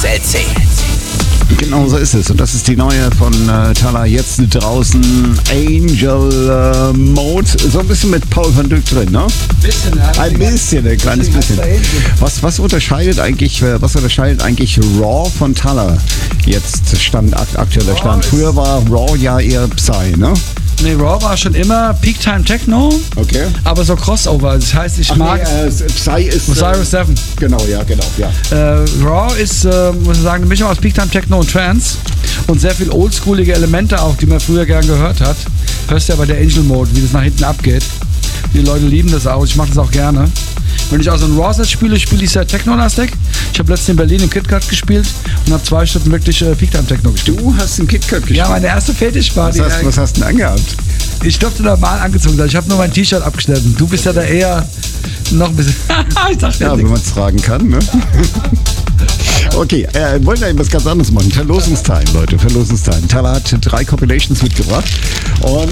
XLC. Genau so ist es. Und das ist die neue von Talla jetzt draußen. Angel Mode. So ein bisschen mit Paul van Dyk drin, ne? Ein bisschen, ein kleines bisschen. Was unterscheidet eigentlich Raw von Talla? Jetzt aktueller Stand. Früher war Raw ja eher Psy, ne? Nee, Raw war schon immer Peak Time Techno. Okay. Aber so Crossover. Das heißt, ich mag. Psy ist. Osiris 7. Genau, ja. Raw ist, muss ich sagen, eine Mischung aus Peak Time Techno und Trance. Und sehr viel oldschoolige Elemente auch, die man früher gern gehört hat. Hörst ja bei der Angel Mode, wie das nach hinten abgeht. Die Leute lieben das auch. Ich mache das auch gerne. Wenn ich also ein Raw-Set spiele ich sehr Techno-lastig. Ich habe letztens in Berlin im KitKat gespielt und habe 2 Stunden wirklich Peak Time Techno gespielt. Du hast im KitKat gespielt? Ja, meine erste Fetischparty. Was hast du denn angehabt? Ich durfte normal angezogen sein. Ich habe nur mein T-Shirt abgeschnitten. Du bist ja da eher noch ein bisschen... ich sag ja, wenn man es tragen kann, ne? Okay, wollen wir etwas ganz anderes machen. Verlosungstime, Leute, Verlosungstime. Talla hat 3 Compilations mitgebracht und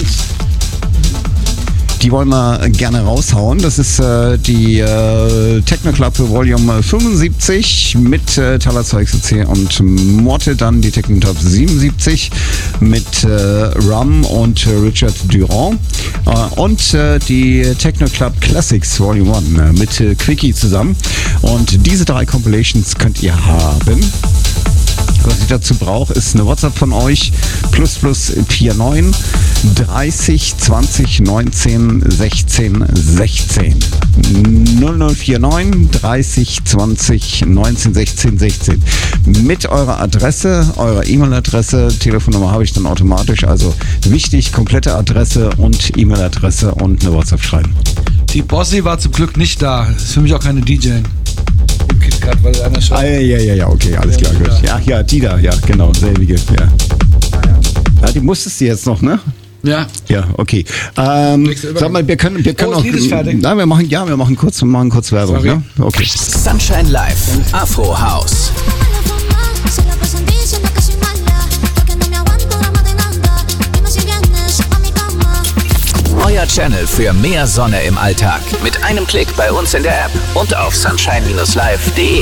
die wollen wir gerne raushauen. Das ist die Techno Club Volume 75 mit Talla XLC und Morte, dann die Techno Club 77 mit Rum und Richard Durand und die Techno Club Classics Volume 1 mit Quickie zusammen. Und diese 3 Compilations könnt ihr haben. Was ich dazu brauche, ist eine WhatsApp von euch. +49 30 20 19 16 16. 0049 30 20 19 16 16. Mit eurer Adresse, eurer E-Mail-Adresse, Telefonnummer habe ich dann automatisch. Also wichtig, komplette Adresse und E-Mail-Adresse und eine WhatsApp schreiben. Die Bossi war zum Glück nicht da. Das ist für mich auch keine DJ. KitKat, weil einer schon. Ja, okay, alles klar, gut. Ja, die da, ja, genau, selbige, ja. Ja, die musstest du jetzt noch, ne? Ja. Ja, okay. Sag mal, wir können auch. Nein, wir machen kurz Werbung, Sorry. ne? Okay. Sunshine Live, Afro House. Euer Channel für mehr Sonne im Alltag. Mit einem Klick bei uns in der App und auf sunshine-live.de.